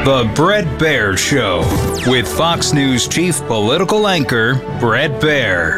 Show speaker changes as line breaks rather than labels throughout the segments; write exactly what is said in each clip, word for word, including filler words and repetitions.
The Bret Baier Show with Fox News chief political anchor Bret Baier.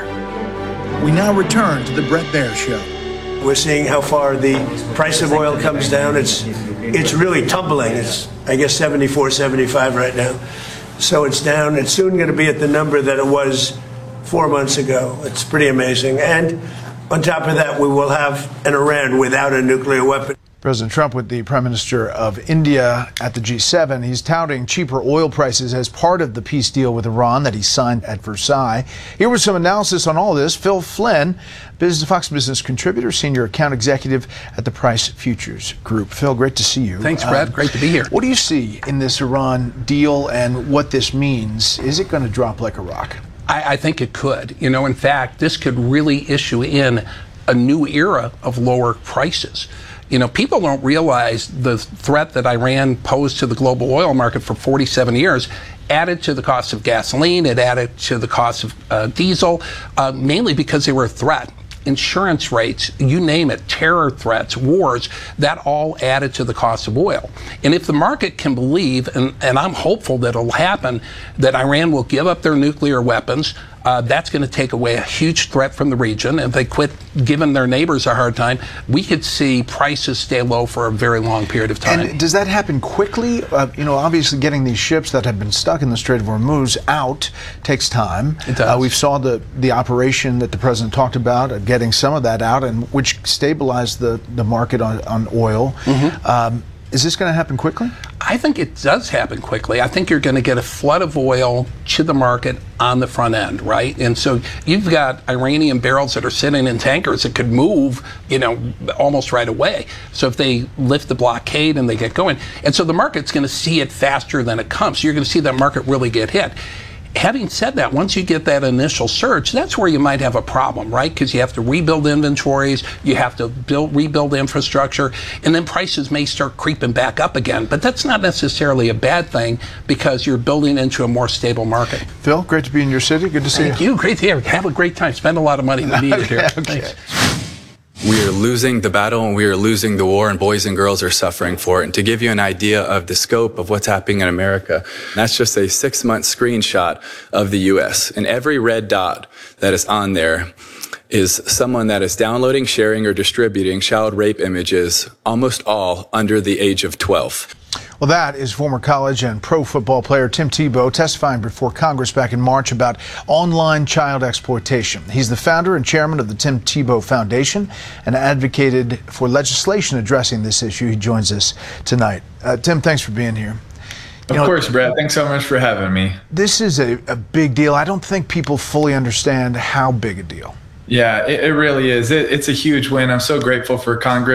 We now return to the Bret Baier Show.
We're seeing how far the price of oil comes down. It's it's really tumbling. It's, I guess, seventy-four, seventy-five right now. So it's down. It's soon going to be at the number that it was four months ago. It's pretty amazing. And on top of that, we will have an Iran without a nuclear weapon.
President Trump with the Prime Minister of India at the G seven. He's touting cheaper oil prices as part of the peace deal with Iran that he signed at Versailles. Here was some analysis on all this. Phil Flynn, Business Fox Business contributor, senior account executive at the Price Futures Group. Phil, great to see you.
Thanks, Brad. Um, great to be here.
What do you see in this Iran deal and what this means? Is it going to drop like a rock?
I, I think it could. You know, in fact, this could really issue in a new era of lower prices. You know, people don't realize the threat that Iran posed to the global oil market for forty-seven years added to the cost of gasoline, it added to the cost of uh, diesel, uh, mainly because they were a threat. Insurance rates, you name it, terror threats, wars, that all added to the cost of oil. And if the market can believe, and, and I'm hopeful that it'll happen, that Iran will give up their nuclear weapons, uh, that's going to take away a huge threat from the region. If they quit giving their neighbors a hard time, we could see prices stay low for a very long period of time.
And does that happen quickly? Uh, you know, obviously getting these ships that have been stuck in the Strait of Hormuz out takes time.
It does.
Uh, we saw the, the operation that the president talked about, uh, getting some of that out, and which stabilized the, the market on, on oil. Mm-hmm. um, Is this going to happen quickly?
I think it does happen quickly. I think you're going to get a flood of oil to the market on the front end, right? And so you've got Iranian barrels that are sitting in tankers that could move, you know, almost right away. So if they lift the blockade and they get going. And so the market's going to see it faster than it comes. So you're going to see that market really get hit. Having said that, once you get that initial surge, that's where you might have a problem, right? Because you have to rebuild inventories, you have to build, rebuild infrastructure, and then prices may start creeping back up again. But that's not necessarily a bad thing because you're building into a more stable market.
Phil, great to be in your city. Good to see you.
Thank you. Great to hear. Have a great time. Spend a lot of money. We need it here.
Okay.
Thanks.
We are losing the battle and we are losing the war, and boys and girls are suffering for it. And to give you an idea of the scope of what's happening in America, that's just a six-month screenshot of the U S. And every red dot that is on there is someone that is downloading, sharing, or distributing child rape images, almost all under the age of twelve.
Well, that is former college and pro football player Tim Tebow testifying before Congress back in March about online child exploitation. He's the founder and chairman of the Tim Tebow Foundation and advocated for legislation addressing this issue. He joins us tonight. Uh, Tim, thanks for being here.
You of know, course, Brett. Thanks so much for having me.
This is a, a big deal. I don't think people fully understand how big a deal.
Yeah, it, it really is. It, it's a huge win. I'm so grateful for Congress.